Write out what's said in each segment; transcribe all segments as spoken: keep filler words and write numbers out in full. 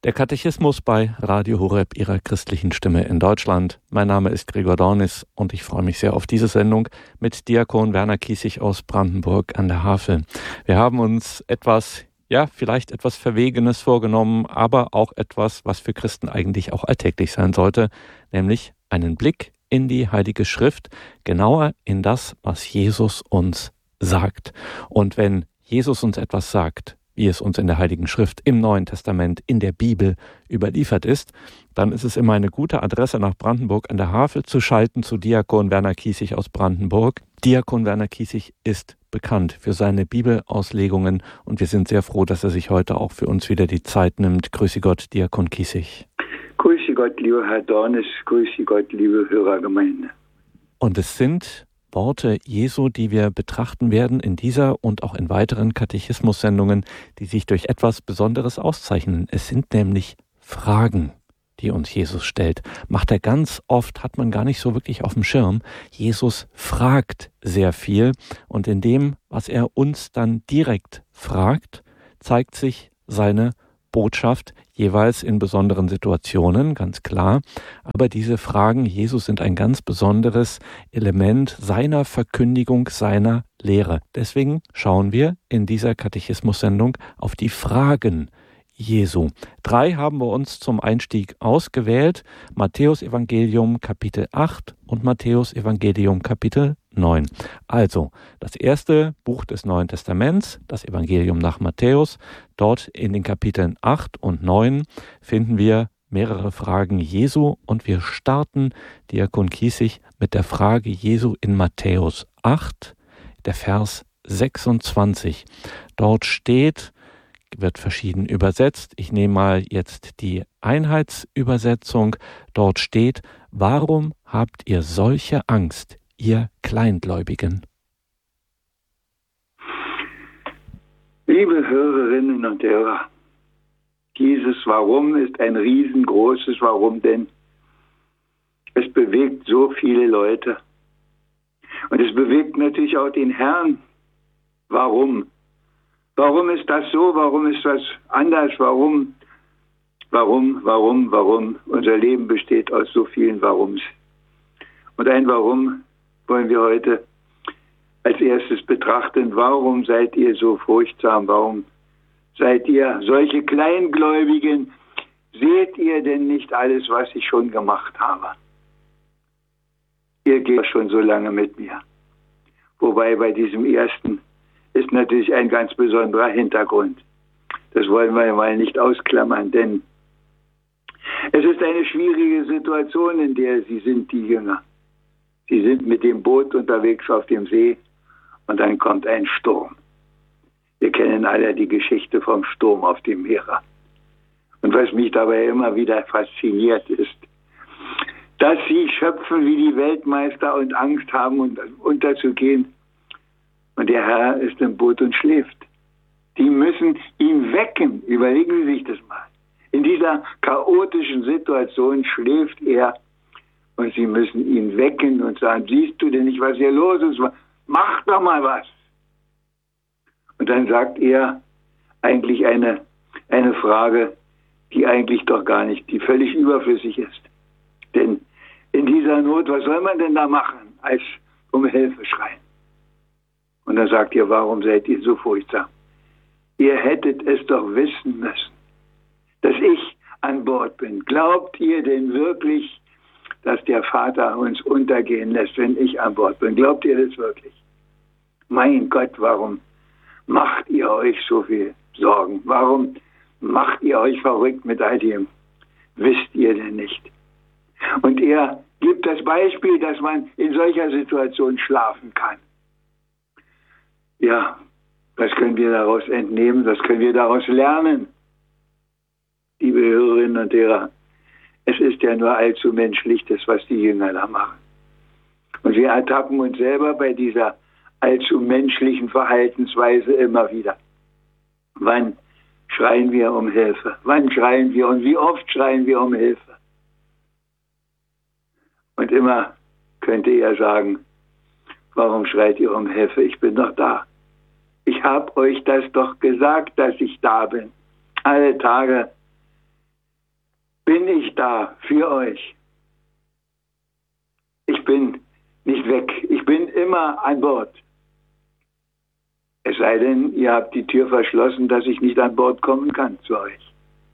Der Katechismus bei Radio Horeb, Ihrer christlichen Stimme in Deutschland. Mein Name ist Gregor Dornis und ich freue mich sehr auf diese Sendung mit Diakon Werner Kiesig aus Brandenburg an der Havel. Wir haben uns etwas, ja, vielleicht etwas Verwegenes vorgenommen, aber auch etwas, was für Christen eigentlich auch alltäglich sein sollte, nämlich einen Blick in die Heilige Schrift, genauer in das, was Jesus uns sagt. Und wenn Jesus uns etwas sagt, wie es uns in der Heiligen Schrift, im Neuen Testament, in der Bibel überliefert ist, dann ist es immer eine gute Adresse, nach Brandenburg an der Havel zu schalten zu Diakon Werner Kiesig aus Brandenburg. Diakon Werner Kiesig ist bekannt für seine Bibelauslegungen und wir sind sehr froh, dass er sich heute auch für uns wieder die Zeit nimmt. Grüße Gott, Diakon Kiesig. Grüße Gott, lieber Herr Dornis, grüße Gott, liebe Hörergemeinde. Und es sind Worte Jesu, die wir betrachten werden in dieser und auch in weiteren Katechismus-Sendungen, die sich durch etwas Besonderes auszeichnen. Es sind nämlich Fragen, die uns Jesus stellt. Macht er ganz oft, hat man gar nicht so wirklich auf dem Schirm. Jesus fragt sehr viel und in dem, was er uns dann direkt fragt, zeigt sich seine Botschaft, jeweils in besonderen Situationen, ganz klar. Aber diese Fragen Jesus sind ein ganz besonderes Element seiner Verkündigung, seiner Lehre. Deswegen schauen wir in dieser Katechismus-Sendung auf die Fragen Jesu. Drei haben wir uns zum Einstieg ausgewählt. Matthäus Evangelium Kapitel acht und Matthäus Evangelium Kapitel neun. Also, das erste Buch des Neuen Testaments, das Evangelium nach Matthäus. Dort in den Kapiteln acht und neun finden wir mehrere Fragen Jesu und wir starten, Diakon Kiesig, mit der Frage Jesu in Matthäus acht, der Vers sechsundzwanzig. Dort steht, wird verschieden übersetzt. Ich nehme mal jetzt die Einheitsübersetzung. Dort steht, warum habt ihr solche Angst, ihr Kleingläubigen? Liebe Hörerinnen und Hörer, dieses Warum ist ein riesengroßes Warum, denn es bewegt so viele Leute. Und es bewegt natürlich auch den Herrn. Warum? Warum ist das so? Warum ist das anders? Warum? Warum? Warum? Warum? Unser Leben besteht aus so vielen Warums. Und ein Warum wollen wir heute als erstes betrachten. Warum seid ihr so furchtsam? Warum seid ihr solche Kleingläubigen? Seht ihr denn nicht alles, was ich schon gemacht habe? Ihr geht schon so lange mit mir. Wobei bei diesem ersten ist natürlich ein ganz besonderer Hintergrund. Das wollen wir mal nicht ausklammern, denn es ist eine schwierige Situation, in der sie sind, die Jünger. Sie sind mit dem Boot unterwegs auf dem See und dann kommt ein Sturm. Wir kennen alle die Geschichte vom Sturm auf dem Meer. Und was mich dabei immer wieder fasziniert ist, dass sie schöpfen wie die Weltmeister und Angst haben, um unterzugehen. Und der Herr ist im Boot und schläft. Die müssen ihn wecken. Überlegen Sie sich das mal. In dieser chaotischen Situation schläft er und sie müssen ihn wecken und sagen, siehst du denn nicht, was hier los ist? Mach doch mal was. Und dann sagt er eigentlich eine, eine Frage, die eigentlich doch gar nicht, die völlig überflüssig ist. Denn in dieser Not, was soll man denn da machen, als um Hilfe schreien? Und dann sagt ihr, warum seid ihr so furchtsam? Ihr hättet es doch wissen müssen, dass ich an Bord bin. Glaubt ihr denn wirklich, dass der Vater uns untergehen lässt, wenn ich an Bord bin? Glaubt ihr das wirklich? Mein Gott, warum macht ihr euch so viel Sorgen? Warum macht ihr euch verrückt mit all dem? Wisst ihr denn nicht? Und er gibt das Beispiel, dass man in solcher Situation schlafen kann. Ja, was können wir daraus entnehmen? Was können wir daraus lernen? Liebe Hörerinnen und Hörer, es ist ja nur allzu menschlich, das, was die Jünger da machen. Und wir ertappen uns selber bei dieser allzu menschlichen Verhaltensweise immer wieder. Wann schreien wir um Hilfe? Wann schreien wir und wie oft schreien wir um Hilfe? Und immer könnte er sagen, warum schreit ihr um Hilfe? Ich bin doch da. Ich habe euch das doch gesagt, dass ich da bin. Alle Tage bin ich da für euch. Ich bin nicht weg. Ich bin immer an Bord. Es sei denn, ihr habt die Tür verschlossen, dass ich nicht an Bord kommen kann zu euch.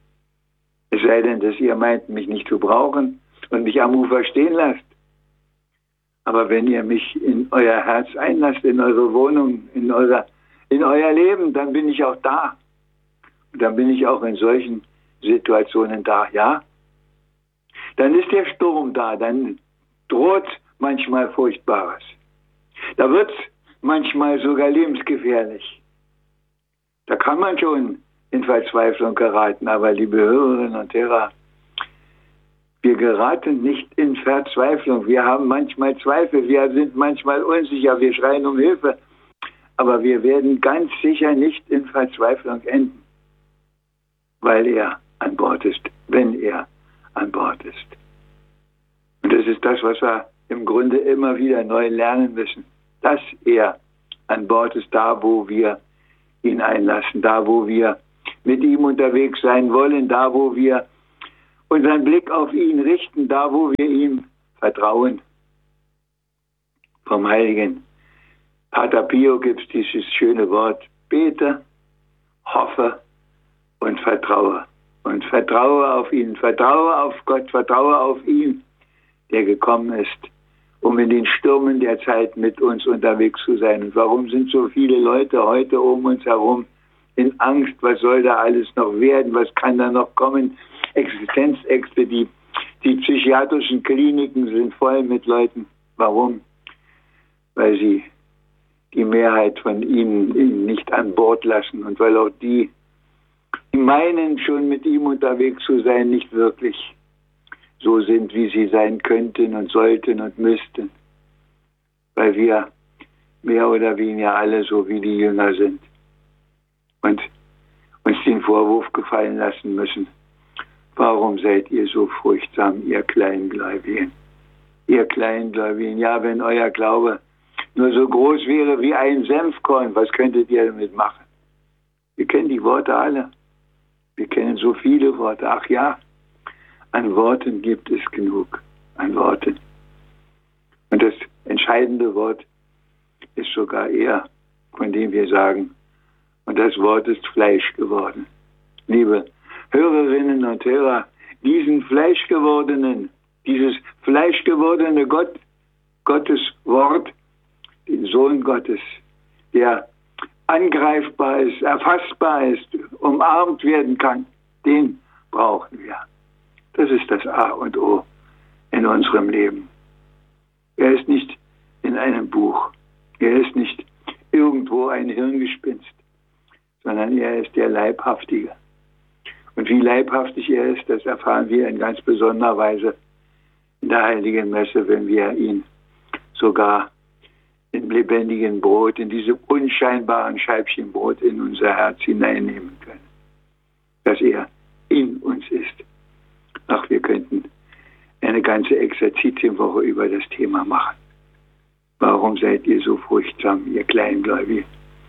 Es sei denn, dass ihr meint, mich nicht zu brauchen und mich am Ufer stehen lasst. Aber wenn ihr mich in euer Herz einlasst, in eure Wohnung, in, euer, in euer Leben, dann bin ich auch da. Und dann bin ich auch in solchen Situationen da, ja? Dann ist der Sturm da, dann droht manchmal Furchtbares. Da wird es manchmal sogar lebensgefährlich. Da kann man schon in Verzweiflung geraten, aber liebe Hörerinnen und Hörer, wir geraten nicht in Verzweiflung. Wir haben manchmal Zweifel, wir sind manchmal unsicher, wir schreien um Hilfe, aber wir werden ganz sicher nicht in Verzweiflung enden, weil er an Bord ist, wenn er an Bord ist. Und das ist das, was wir im Grunde immer wieder neu lernen müssen, dass er an Bord ist, da wo wir ihn einlassen, da wo wir mit ihm unterwegs sein wollen, da wo wir unseren Blick auf ihn richten, da wo wir ihm vertrauen. Vom heiligen Pater Pio gibt es dieses schöne Wort: bete, hoffe und vertraue. Und vertraue auf ihn, vertraue auf Gott, vertraue auf ihn, der gekommen ist, um in den Stürmen der Zeit mit uns unterwegs zu sein. Und warum sind so viele Leute heute um uns herum in Angst? Was soll da alles noch werden? Was kann da noch kommen? Existenzängste, die, die psychiatrischen Kliniken sind voll mit Leuten. Warum? Weil sie die Mehrheit von ihnen, ihnen nicht an Bord lassen und weil auch die, die meinen, schon mit ihm unterwegs zu sein, nicht wirklich so sind, wie sie sein könnten und sollten und müssten. Weil wir mehr oder weniger alle so wie die Jünger sind und uns den Vorwurf gefallen lassen müssen: Warum seid ihr so furchtsam, ihr Kleingläubigen? Ihr Kleingläubigen, ja, wenn euer Glaube nur so groß wäre wie ein Senfkorn, was könntet ihr damit machen? Wir kennen die Worte alle. Wir kennen so viele Worte. Ach ja, an Worten gibt es genug. An Worten. Und das entscheidende Wort ist sogar er, von dem wir sagen, und das Wort ist Fleisch geworden. Liebe Hörerinnen und Hörer, diesen Fleischgewordenen, dieses fleischgewordene Gott, Gottes Wort, den Sohn Gottes, der angreifbar ist, erfassbar ist, umarmt werden kann, den brauchen wir. Das ist das A und O in unserem Leben. Er ist nicht in einem Buch, er ist nicht irgendwo ein Hirngespinst, sondern er ist der Leibhaftige. Und wie leibhaftig er ist, das erfahren wir in ganz besonderer Weise in der Heiligen Messe, wenn wir ihn sogar im lebendigen Brot, in diese unscheinbaren Scheibchen Brot in unser Herz hineinnehmen können. Dass er in uns ist. Ach, wir könnten eine ganze Exerzitienwoche über das Thema machen. Warum seid ihr so furchtsam, ihr Kleingläubigen?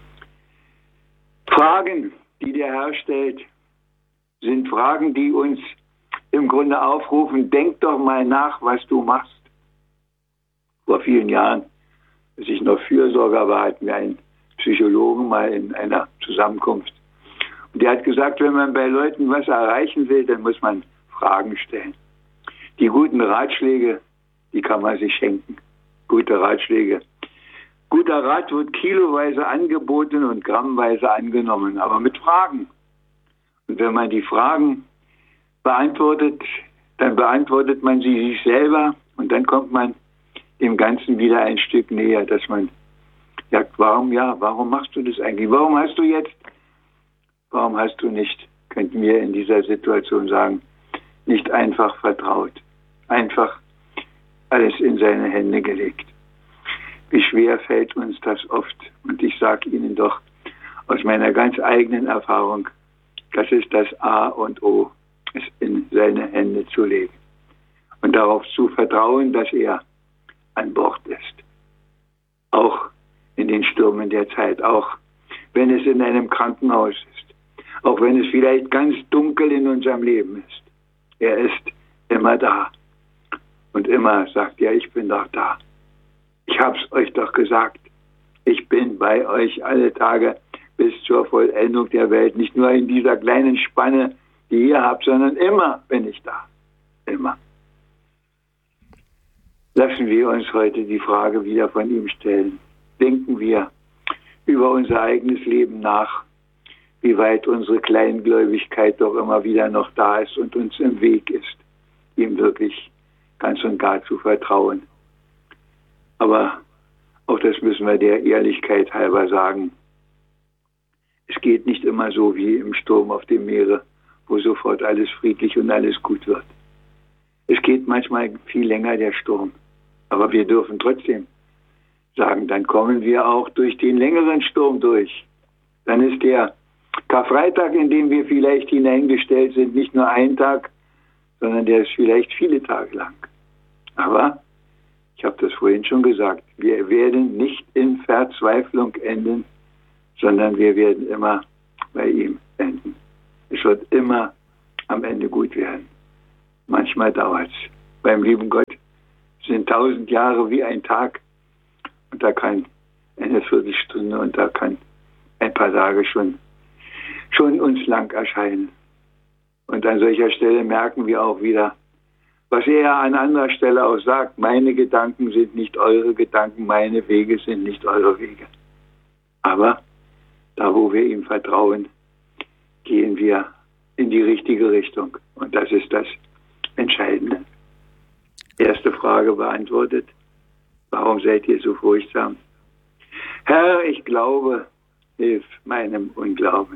Fragen, die der Herr stellt, sind Fragen, die uns im Grunde aufrufen: Denk doch mal nach, was du machst. Vor vielen Jahren, als ich noch Fürsorger war, hatten wir einen Psychologen mal in einer Zusammenkunft. Und der hat gesagt, wenn man bei Leuten was erreichen will, dann muss man Fragen stellen. Die guten Ratschläge, die kann man sich schenken. Gute Ratschläge. Guter Rat wird kiloweise angeboten und grammweise angenommen, aber mit Fragen. Und wenn man die Fragen beantwortet, dann beantwortet man sie sich selber und dann kommt man dem Ganzen wieder ein Stück näher, dass man sagt, warum ja, warum machst du das eigentlich? Warum hast du jetzt, warum hast du nicht, könnten wir in dieser Situation sagen, nicht einfach vertraut, einfach alles in seine Hände gelegt. Wie schwer fällt uns das oft. Und ich sage Ihnen doch aus meiner ganz eigenen Erfahrung, das ist das A und O, es in seine Hände zu legen. Und darauf zu vertrauen, dass er an Bord ist. Auch in den Stürmen der Zeit, auch wenn es in einem Krankenhaus ist, auch wenn es vielleicht ganz dunkel in unserem Leben ist. Er ist immer da. Und immer sagt er, ich bin doch da. Ich hab's euch doch gesagt. Ich bin bei euch alle Tage bis zur Vollendung der Welt. Nicht nur in dieser kleinen Spanne, die ihr habt, sondern immer bin ich da. Immer. Lassen wir uns heute die Frage wieder von ihm stellen. Denken wir über unser eigenes Leben nach, wie weit unsere Kleingläubigkeit doch immer wieder noch da ist und uns im Weg ist, ihm wirklich ganz und gar zu vertrauen. Aber auch das müssen wir der Ehrlichkeit halber sagen. Es geht nicht immer so wie im Sturm auf dem Meere, wo sofort alles friedlich und alles gut wird. Es geht manchmal viel länger, der Sturm. Aber wir dürfen trotzdem sagen, dann kommen wir auch durch den längeren Sturm durch. Dann ist der Karfreitag, in dem wir vielleicht hineingestellt sind, nicht nur ein Tag, sondern der ist vielleicht viele Tage lang. Aber, ich habe das vorhin schon gesagt, wir werden nicht in Verzweiflung enden, sondern wir werden immer bei ihm enden. Es wird immer am Ende gut werden. Manchmal dauert es. Beim lieben Gott sind tausend Jahre wie ein Tag und da kann eine Viertelstunde und da kann ein paar Tage schon, schon uns lang erscheinen. Und an solcher Stelle merken wir auch wieder, was er an anderer Stelle auch sagt, meine Gedanken sind nicht eure Gedanken, meine Wege sind nicht eure Wege. Aber da, wo wir ihm vertrauen, gehen wir in die richtige Richtung. Und das ist das Entscheidende. Erste Frage beantwortet. Warum seid ihr so furchtsam? Herr, ich glaube, hilf meinem Unglauben.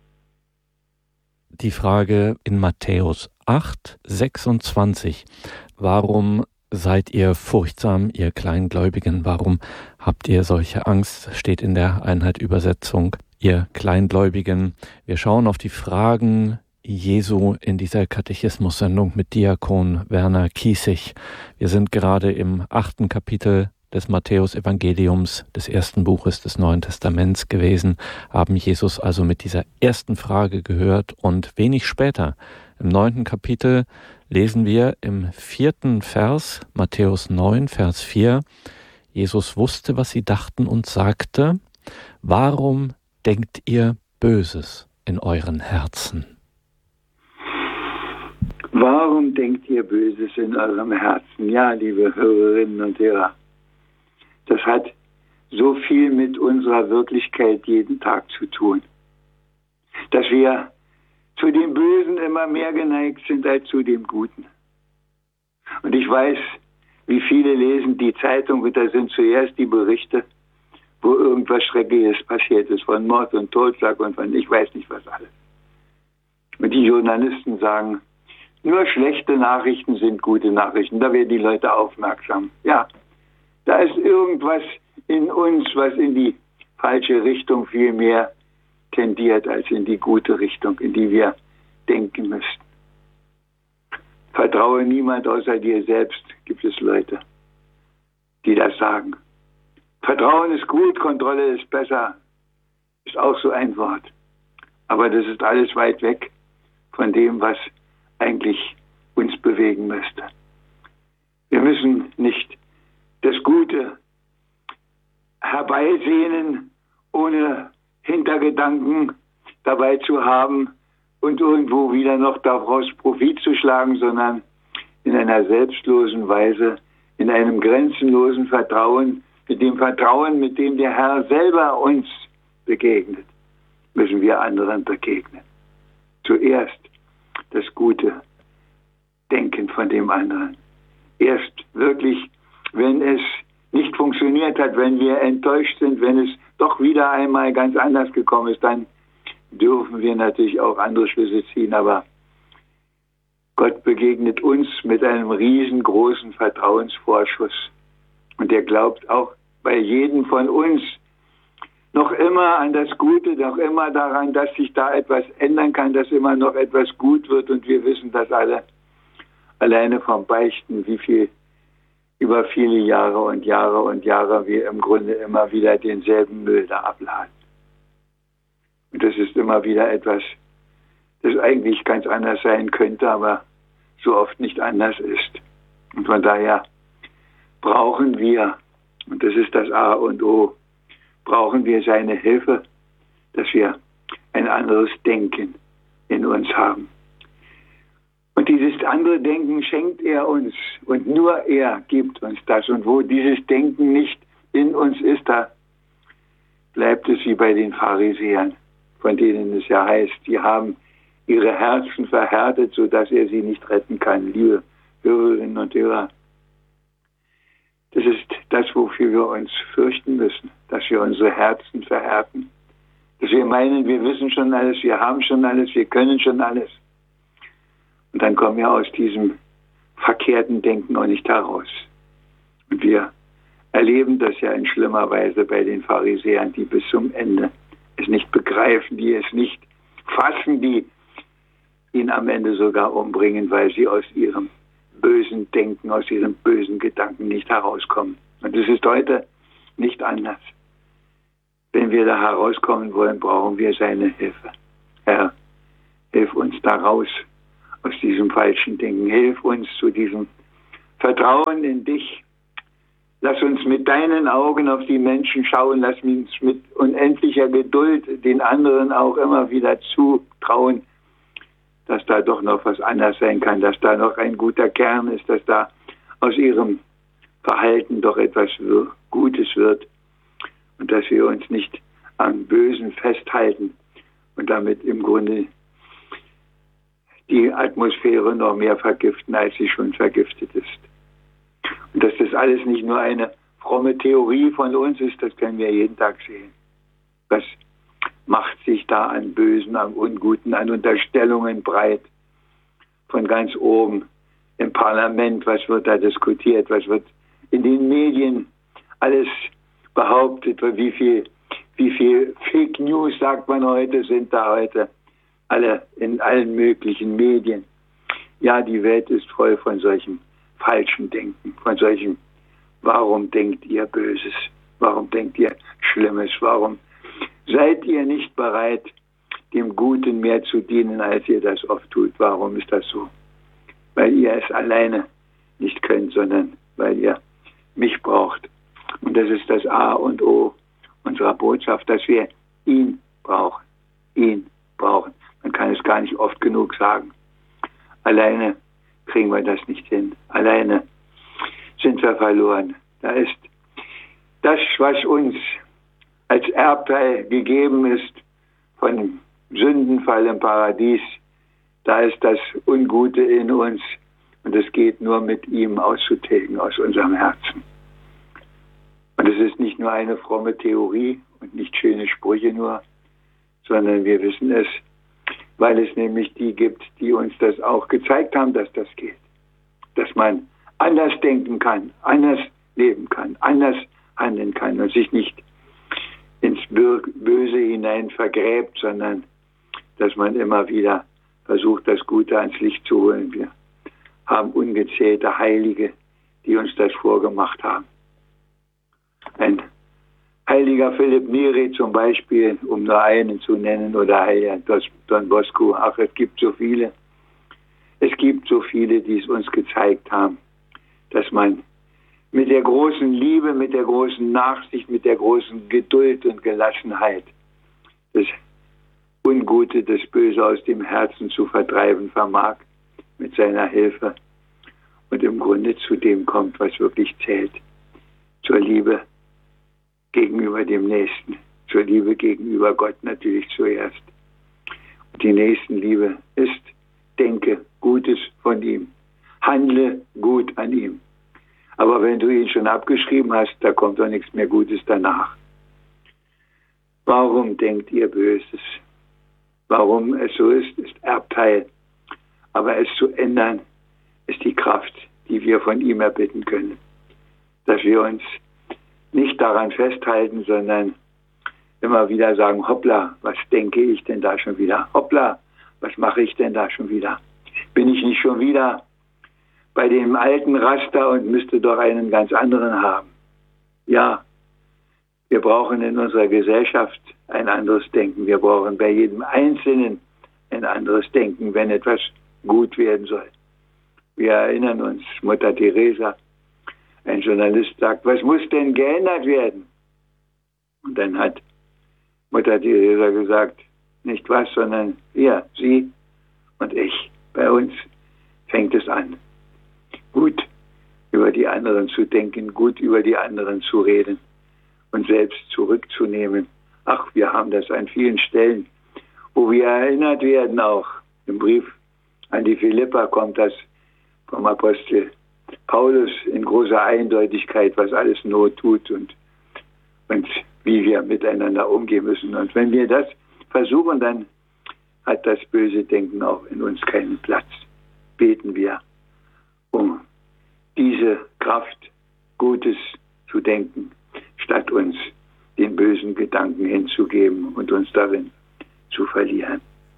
Die Frage in Matthäus acht, sechsundzwanzig. Warum seid ihr furchtsam, ihr Kleingläubigen? Warum habt ihr solche Angst? Steht in der Einheit-Übersetzung. Ihr Kleingläubigen. Wir schauen auf die Fragen Jesu in dieser Katechismus-Sendung mit Diakon Werner Kiesig. Wir sind gerade im achten Kapitel des Matthäus-Evangeliums, des ersten Buches des Neuen Testaments gewesen, haben Jesus also mit dieser ersten Frage gehört und wenig später, im neunten Kapitel, lesen wir im vierten Vers, Matthäus neun, Vers vier, Jesus wusste, was sie dachten und sagte, warum denkt ihr Böses in euren Herzen? Warum denkt ihr Böses in eurem Herzen? Ja, liebe Hörerinnen und Hörer, das hat so viel mit unserer Wirklichkeit jeden Tag zu tun, dass wir zu dem Bösen immer mehr geneigt sind als zu dem Guten. Und ich weiß, wie viele lesen die Zeitung und da sind zuerst die Berichte, wo irgendwas Schreckliches passiert ist, von Mord und Totschlag und von ich weiß nicht was alles. Und die Journalisten sagen, nur schlechte Nachrichten sind gute Nachrichten. Da werden die Leute aufmerksam. Ja, da ist irgendwas in uns, was in die falsche Richtung viel mehr tendiert als in die gute Richtung, in die wir denken müssten. Vertraue niemand außer dir selbst, gibt es Leute, die das sagen. Vertrauen ist gut, Kontrolle ist besser, ist auch so ein Wort. Aber das ist alles weit weg von dem, was eigentlich uns bewegen müsste. Wir müssen nicht das Gute herbeisehnen, ohne Hintergedanken dabei zu haben und irgendwo wieder noch daraus Profit zu schlagen, sondern in einer selbstlosen Weise, in einem grenzenlosen Vertrauen, mit dem Vertrauen, mit dem der Herr selber uns begegnet, müssen wir anderen begegnen. Zuerst das Gute denken von dem anderen. Erst wirklich, wenn es nicht funktioniert hat, wenn wir enttäuscht sind, wenn es doch wieder einmal ganz anders gekommen ist, dann dürfen wir natürlich auch andere Schlüsse ziehen, aber Gott begegnet uns mit einem riesengroßen Vertrauensvorschuss und er glaubt auch bei jedem von uns noch immer an das Gute, noch immer daran, dass sich da etwas ändern kann, dass immer noch etwas gut wird und wir wissen das alle alleine vom Beichten, wie viel über viele Jahre und Jahre und Jahre wir im Grunde immer wieder denselben Müll da abladen. Und das ist immer wieder etwas, das eigentlich ganz anders sein könnte, aber so oft nicht anders ist. Und von daher brauchen wir, und das ist das A und O, brauchen wir seine Hilfe, dass wir ein anderes Denken in uns haben. Und dieses andere Denken schenkt er uns und nur er gibt uns das. Und wo dieses Denken nicht in uns ist, da bleibt es wie bei den Pharisäern, von denen es ja heißt, die haben ihre Herzen verhärtet, sodass er sie nicht retten kann. Liebe Hörerinnen und Hörer, das ist das, wofür wir uns fürchten müssen, dass wir unsere Herzen verhärten. Dass wir meinen, wir wissen schon alles, wir haben schon alles, wir können schon alles. Und dann kommen wir aus diesem verkehrten Denken auch nicht heraus. Und wir erleben das ja in schlimmer Weise bei den Pharisäern, die bis zum Ende es nicht begreifen, die es nicht fassen, die ihn am Ende sogar umbringen, weil sie aus ihrem bösen Denken, aus ihren bösen Gedanken nicht herauskommen. Und es ist heute nicht anders. Wenn wir da herauskommen wollen, brauchen wir seine Hilfe. Herr, hilf uns da raus aus diesem falschen Denken. Hilf uns zu diesem Vertrauen in dich. Lass uns mit deinen Augen auf die Menschen schauen. Lass uns mit unendlicher Geduld den anderen auch immer wieder zutrauen, dass da doch noch was anders sein kann, dass da noch ein guter Kern ist, dass da aus ihrem Verhalten doch etwas Gutes wird und dass wir uns nicht am Bösen festhalten und damit im Grunde die Atmosphäre noch mehr vergiften, als sie schon vergiftet ist. Und dass das alles nicht nur eine fromme Theorie von uns ist, das können wir jeden Tag sehen. Was macht sich da an Bösen, an Unguten, an Unterstellungen breit von ganz oben im Parlament? Was wird da diskutiert? Was wird in den Medien alles behauptet? Wie viel, wie viel Fake News, sagt man heute, sind da heute alle in allen möglichen Medien. Ja, die Welt ist voll von solchem falschen Denken, von solchem, warum denkt ihr Böses? Warum denkt ihr Schlimmes? Warum seid ihr nicht bereit, dem Guten mehr zu dienen, als ihr das oft tut? Warum ist das so? Weil ihr es alleine nicht könnt, sondern weil ihr mich braucht. Und das ist das A und O unserer Botschaft, dass wir ihn brauchen. Ihn brauchen. Man kann es gar nicht oft genug sagen. Alleine kriegen wir das nicht hin. Alleine sind wir verloren. Da ist das, was uns als Erbteil gegeben ist von dem Sündenfall im Paradies, da ist das Ungute in uns und es geht nur mit ihm auszutilgen aus unserem Herzen. Und es ist nicht nur eine fromme Theorie und nicht schöne Sprüche nur, sondern wir wissen es, weil es nämlich die gibt, die uns das auch gezeigt haben, dass das geht. Dass man anders denken kann, anders leben kann, anders handeln kann und sich nicht ins Böse hinein vergräbt, sondern dass man immer wieder versucht, das Gute ans Licht zu holen. Wir haben ungezählte Heilige, die uns das vorgemacht haben. Ein heiliger Philipp Neri zum Beispiel, um nur einen zu nennen, oder heiliger Don Bosco. Ach, es gibt so viele. Es gibt so viele, die es uns gezeigt haben, dass man mit der großen Liebe, mit der großen Nachsicht, mit der großen Geduld und Gelassenheit das Ungute, das Böse aus dem Herzen zu vertreiben vermag, mit seiner Hilfe und im Grunde zu dem kommt, was wirklich zählt, zur Liebe gegenüber dem Nächsten, zur Liebe gegenüber Gott natürlich zuerst. Und die Nächstenliebe ist, denke Gutes von ihm, handle gut an ihm. Aber wenn du ihn schon abgeschrieben hast, da kommt doch nichts mehr Gutes danach. Warum denkt ihr Böses? Warum es so ist, ist Erbteil. Aber es zu ändern, ist die Kraft, die wir von ihm erbitten können. Dass wir uns nicht daran festhalten, sondern immer wieder sagen, hoppla, was denke ich denn da schon wieder? Hoppla, was mache ich denn da schon wieder? Bin ich nicht schon wieder bei dem alten Raster und müsste doch einen ganz anderen haben? Ja, wir brauchen in unserer Gesellschaft ein anderes Denken. Wir brauchen bei jedem Einzelnen ein anderes Denken, wenn etwas gut werden soll. Wir erinnern uns, Mutter Teresa, ein Journalist sagt, was muss denn geändert werden? Und dann hat Mutter Teresa gesagt, nicht was, sondern wir, Sie und ich. Bei uns fängt es an, gut über die anderen zu denken, gut über die anderen zu reden und selbst zurückzunehmen. Ach, wir haben das an vielen Stellen, wo wir erinnert werden auch. Im Brief an die Philipper kommt das vom Apostel Paulus in großer Eindeutigkeit, was alles Not tut und, und wie wir miteinander umgehen müssen. Und wenn wir das versuchen, dann hat das böse Denken auch in uns keinen Platz. Beten wir, um diese Kraft, Gutes zu denken, statt uns den bösen Gedanken hinzugeben und uns darin zu verlieren.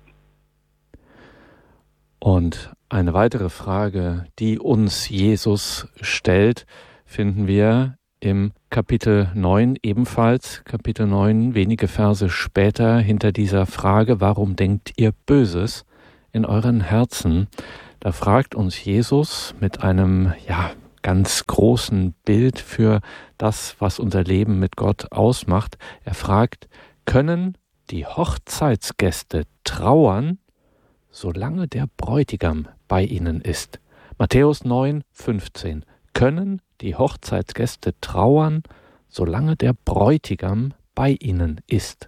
Und eine weitere Frage, die uns Jesus stellt, finden wir im Kapitel neun ebenfalls, Kapitel neun, wenige Verse später, hinter dieser Frage, warum denkt ihr Böses in euren Herzen? Da fragt uns Jesus mit einem, ja, ganz großen Bild für das, was unser Leben mit Gott ausmacht. Er fragt, können die Hochzeitsgäste trauern, solange der Bräutigam bei ihnen ist? Matthäus neun, fünfzehn. Können die Hochzeitsgäste trauern, solange der Bräutigam bei ihnen ist?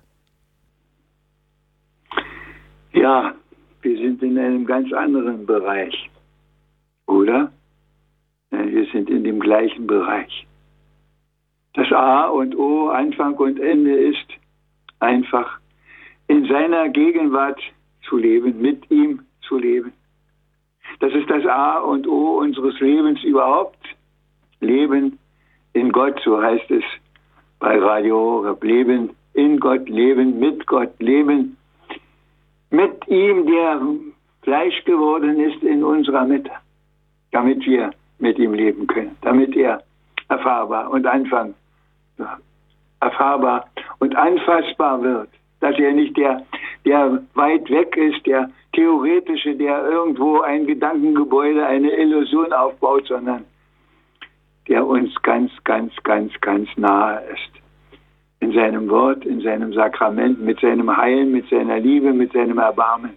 Ja, wir sind in einem ganz anderen Bereich, oder? Ja, wir sind in dem gleichen Bereich. Das A und O, Anfang und Ende ist einfach in seiner Gegenwart zu leben, mit ihm zu leben. Das ist das A und O unseres Lebens überhaupt. Leben in Gott, so heißt es bei Radio Horeb. Leben in Gott, leben mit Gott, leben mit ihm, der Fleisch geworden ist in unserer Mitte, damit wir mit ihm leben können, damit er erfahrbar und Anfang, erfahrbar und anfassbar wird, dass er nicht der, der weit weg ist, der Theoretische, der irgendwo ein Gedankengebäude, eine Illusion aufbaut, sondern der uns ganz, ganz, ganz, ganz nahe ist. In seinem Wort, in seinem Sakrament, mit seinem Heilen, mit seiner Liebe, mit seinem Erbarmen.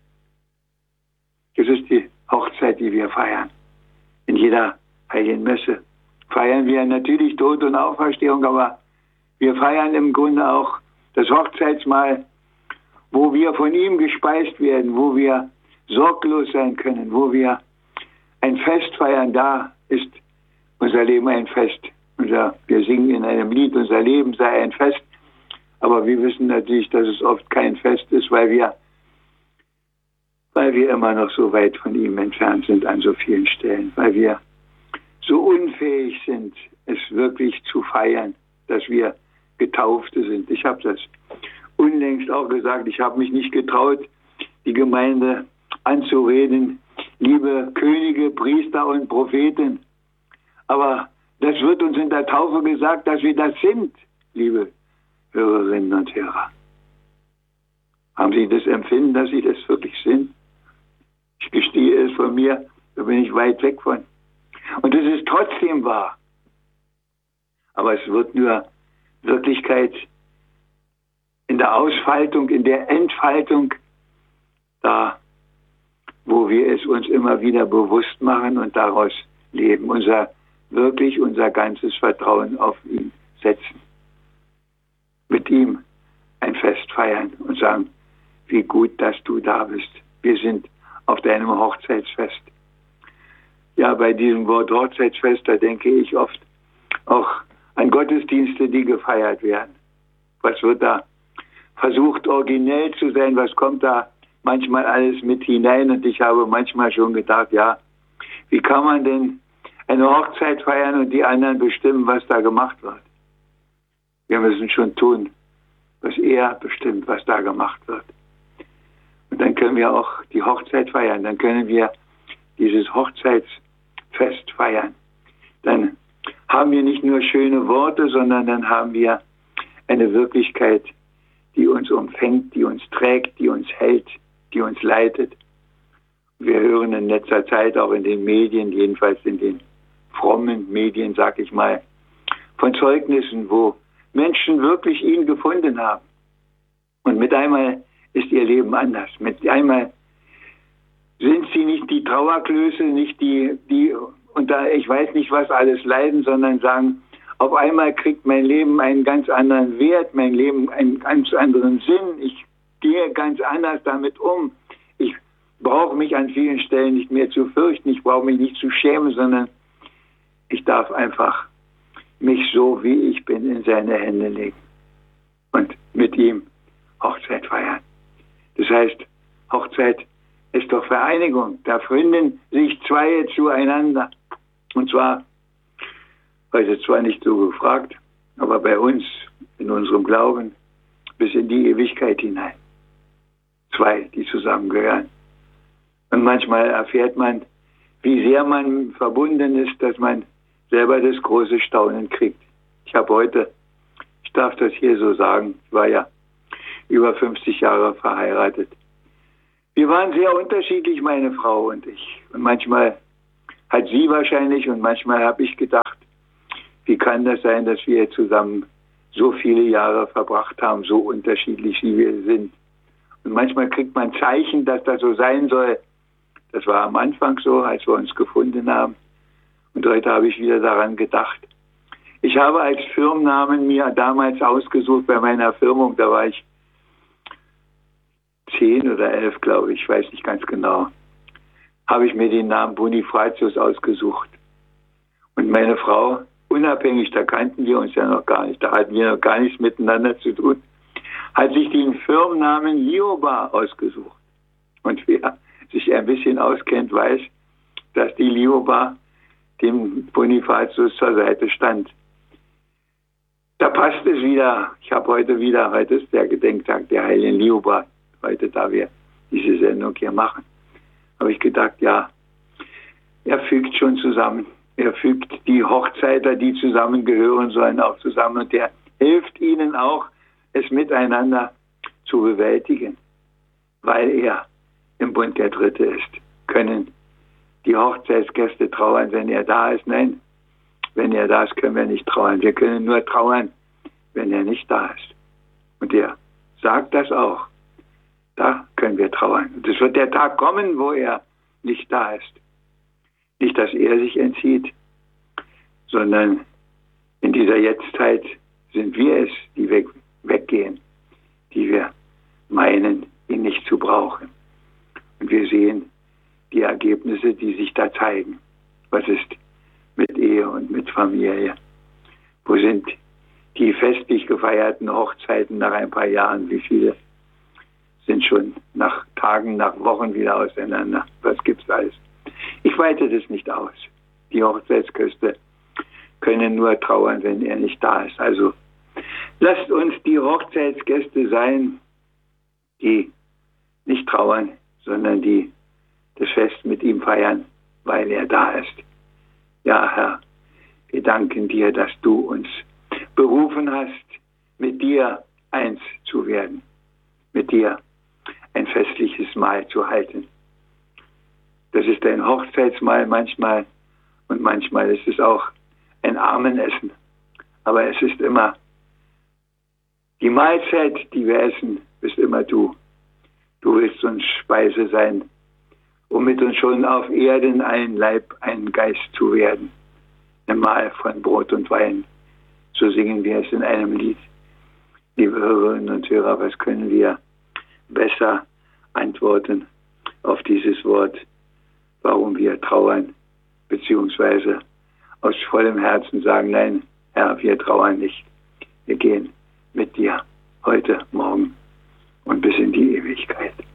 Das ist die Hochzeit, die wir feiern. In jeder Heiligen Messe feiern wir natürlich Tod und Auferstehung, aber wir feiern im Grunde auch das Hochzeitsmahl, wo wir von ihm gespeist werden, wo wir sorglos sein können, wo wir ein Fest feiern. Da ist unser Leben ein Fest. Unser, wir singen in einem Lied, unser Leben sei ein Fest. Aber wir wissen natürlich, dass es oft kein Fest ist, weil wir, weil wir immer noch so weit von ihm entfernt sind an so vielen Stellen, weil wir so unfähig sind, es wirklich zu feiern, dass wir Getaufte sind. Ich habe das unlängst auch gesagt, ich habe mich nicht getraut, die Gemeinde anzureden, liebe Könige, Priester und Propheten. Aber das wird uns in der Taufe gesagt, dass wir das sind, liebe Hörerinnen und Hörer. Haben Sie das Empfinden, dass Sie das wirklich sind? Ich gestehe es von mir, da bin ich weit weg von. Und es ist trotzdem wahr. Aber es wird nur Wirklichkeit in der Ausfaltung, in der Entfaltung, da, wo wir es uns immer wieder bewusst machen und daraus leben. Unser wirklich unser ganzes Vertrauen auf ihn setzen. Mit ihm ein Fest feiern und sagen, wie gut, dass du da bist. Wir sind auf deinem Hochzeitsfest. Ja, bei diesem Wort Hochzeitsfest, da denke ich oft auch an Gottesdienste, die gefeiert werden. Was wird da versucht, originell zu sein? Was kommt da manchmal alles mit hinein? Und ich habe manchmal schon gedacht, ja, wie kann man denn eine Hochzeit feiern und die anderen bestimmen, was da gemacht wird? Wir müssen schon tun, was er bestimmt, was da gemacht wird. Und dann können wir auch die Hochzeit feiern. Dann können wir dieses Hochzeitsfest feiern. Dann haben wir nicht nur schöne Worte, sondern dann haben wir eine Wirklichkeit, die uns umfängt, die uns trägt, die uns hält, die uns leitet. Wir hören in letzter Zeit auch in den Medien, jedenfalls in den frommen Medien, sag ich mal, von Zeugnissen, wo Menschen wirklich ihn gefunden haben. Und mit einmal ist ihr Leben anders. Mit einmal sind sie nicht die Trauerklöße, nicht die, die unter ich weiß nicht was alles leiden, sondern sagen, auf einmal kriegt mein Leben einen ganz anderen Wert, mein Leben einen ganz anderen Sinn. Ich gehe ganz anders damit um. Ich brauche mich an vielen Stellen nicht mehr zu fürchten, ich brauche mich nicht zu schämen, sondern ich darf einfach mich so, wie ich bin, in seine Hände legen und mit ihm Hochzeit feiern. Das heißt, Hochzeit ist doch Vereinigung. Da finden sich zwei zueinander. Und zwar, heute zwar nicht so gefragt, aber bei uns, in unserem Glauben, bis in die Ewigkeit hinein. Zwei, die zusammengehören. Und manchmal erfährt man, wie sehr man verbunden ist, dass man selber das große Staunen kriegt. Ich habe heute, ich darf das hier so sagen, ich war ja über fünfzig Jahre verheiratet. Wir waren sehr unterschiedlich, meine Frau und ich. Und manchmal hat sie wahrscheinlich und manchmal habe ich gedacht, wie kann das sein, dass wir zusammen so viele Jahre verbracht haben, so unterschiedlich wie wir sind. Und manchmal kriegt man Zeichen, dass das so sein soll. Das war am Anfang so, als wir uns gefunden haben. Und heute habe ich wieder daran gedacht. Ich habe als Firmennamen mir damals ausgesucht bei meiner Firmung, da war ich zehn oder elf, glaube ich, ich weiß nicht ganz genau, habe ich mir den Namen Bonifatius ausgesucht. Und meine Frau, unabhängig, da kannten wir uns ja noch gar nicht, da hatten wir noch gar nichts miteinander zu tun, hat sich den Firmennamen Lioba ausgesucht. Und wer sich ein bisschen auskennt, weiß, dass die Lioba dem Bonifatius zur Seite stand. Da passt es wieder. Ich habe heute wieder, heute ist der Gedenktag der heiligen Lioba, heute, da wir diese Sendung hier machen, habe ich gedacht, ja, er fügt schon zusammen. Er fügt die Hochzeiter, die zusammengehören sollen, auch zusammen. Und er hilft ihnen auch, es miteinander zu bewältigen, weil er im Bund der Dritte ist. Können die Hochzeitsgäste trauern, wenn er da ist? Nein, wenn er da ist, können wir nicht trauern. Wir können nur trauern, wenn er nicht da ist. Und er sagt das auch. Da können wir trauern. Und es wird der Tag kommen, wo er nicht da ist. Nicht, dass er sich entzieht, sondern in dieser Jetztzeit sind wir es, die weg, weggehen, die wir meinen, ihn nicht zu brauchen. Und wir sehen die Ergebnisse, die sich da zeigen. Was ist mit Ehe und mit Familie? Wo sind die festlich gefeierten Hochzeiten nach ein paar Jahren? Wie viele sind schon nach Tagen, nach Wochen wieder auseinander? Was gibt's alles? Ich weite das nicht aus. Die Hochzeitsgäste können nur trauern, wenn er nicht da ist. Also lasst uns die Hochzeitsgäste sein, die nicht trauern, sondern die das Fest mit ihm feiern, weil er da ist. Ja, Herr, wir danken dir, dass du uns berufen hast, mit dir eins zu werden, mit dir ein festliches Mahl zu halten. Das ist ein Hochzeitsmahl manchmal und manchmal ist es auch ein Armenessen. Aber es ist immer die Mahlzeit, die wir essen, bist immer du. Du willst uns Speise sein, um mit uns schon auf Erden ein Leib, ein Geist zu werden. Ein Mahl von Brot und Wein. So singen wir es in einem Lied. Liebe Hörerinnen und Hörer, was können wir besser antworten auf dieses Wort, warum wir trauern, beziehungsweise aus vollem Herzen sagen, nein, Herr, wir trauern nicht. Wir gehen mit dir heute, morgen und bis in die Ewigkeit.